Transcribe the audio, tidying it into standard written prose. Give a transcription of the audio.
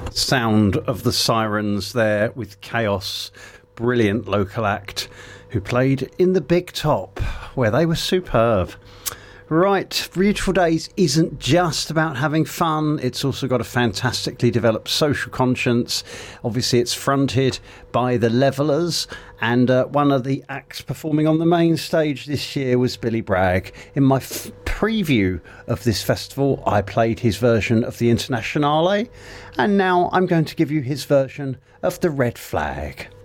Sound of the Sirens there with Chaos, brilliant local act who played in the Big Top, where they were superb. Right, Beautiful Days isn't just about having fun, it's also got a fantastically developed social conscience. Obviously it's fronted by the Levellers, and one of the acts performing on the main stage this year was Billy Bragg. In my preview of this festival, I played his version of the Internationale, and now I'm going to give you his version of the Red Flag.